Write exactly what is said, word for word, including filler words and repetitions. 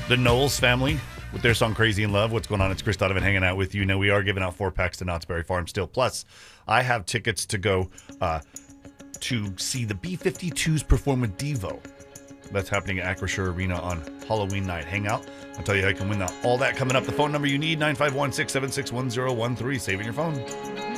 The Knowles family with their song Crazy in Love. What's going on? It's Chris Donovan hanging out with you. Now, we are giving out four packs to Knott's Berry Farm still. Plus, I have tickets to go uh, to see the B fifty-twos perform with Devo. That's happening at Acrisure Arena on Halloween night. Hang out. I'll tell you how you can win that. All that coming up. The phone number you need, nine five one, six seven six, one zero one three. Saving your phone.